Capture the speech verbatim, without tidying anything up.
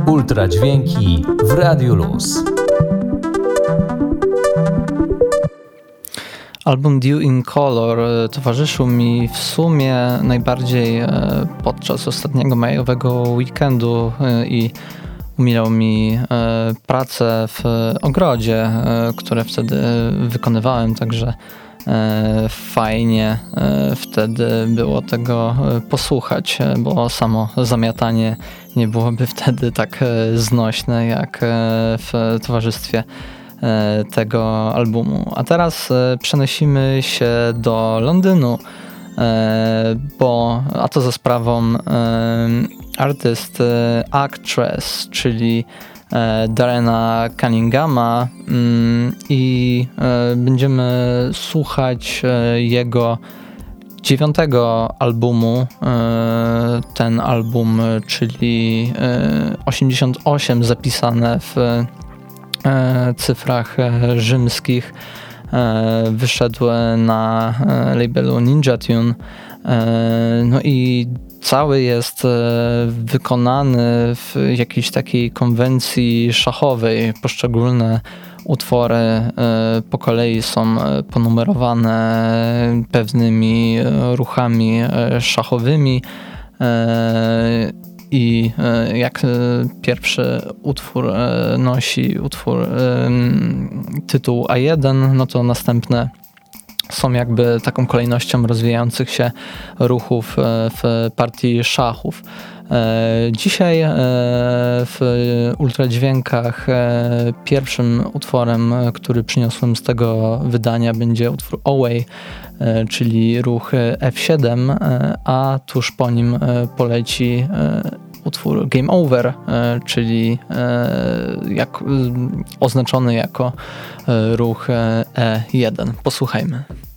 Ultradźwięki w Radiu Luz. Album Due in Color towarzyszył mi w sumie najbardziej podczas ostatniego majowego weekendu i umilał mi pracę w ogrodzie, które wtedy wykonywałem, także fajnie wtedy było tego posłuchać, bo samo zamiatanie nie byłoby wtedy tak znośne jak w towarzystwie tego albumu. A teraz przenosimy się do Londynu, bo a to za sprawą artyst Actress, czyli Darrena Cunninghama, i będziemy słuchać jego dziewiątego albumu. Ten album, czyli osiemdziesiąt osiem zapisane w cyfrach rzymskich, wyszedł na labelu Ninja Tune. No i cały jest wykonany w jakiejś takiej konwencji szachowej. Poszczególne utwory po kolei są ponumerowane pewnymi ruchami szachowymi. I jak pierwszy utwór nosi utwór tytuł A jeden, no to następne są jakby taką kolejnością rozwijających się ruchów w partii szachów. Dzisiaj w Ultradźwiękach pierwszym utworem, który przyniosłem z tego wydania, będzie utwór Away, czyli ruch F siedem, a tuż po nim poleci utwór Game Over, czyli jak, oznaczony jako ruch E jeden. Posłuchajmy.